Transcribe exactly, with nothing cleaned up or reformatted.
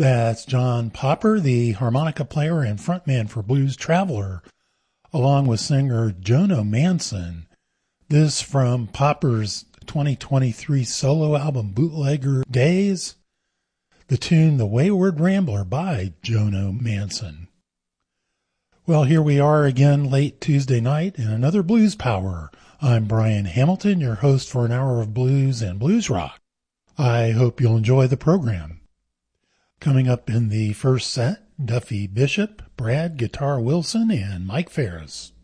That's John Popper, the harmonica player and frontman for Blues Traveler, along with singer Jono Manson. This from Popper's twenty twenty-three solo album Bootlegger Days, the tune The Wayward Rambler by Jono Manson. Well, here we are again late Tuesday night in another Blues Power. I'm Brian Hamilton, your host for an hour of blues and blues rock. I hope you'll enjoy the program. Coming up in the first set, Duffy Bishop, Brad Guitar Wilson, and Mike Ferris.